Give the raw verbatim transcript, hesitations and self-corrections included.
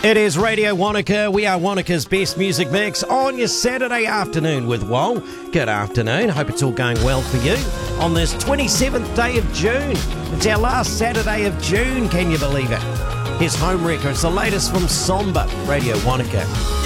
It is Radio Wanaka. We are Wanaka's best music mix on your Saturday afternoon with Woll. Good afternoon. Hope it's all going well for you on this twenty-seventh day of June. It's our last Saturday of June. Can you believe it? Here's Home Wrecker. It's the latest from Somber. Radio Wanaka.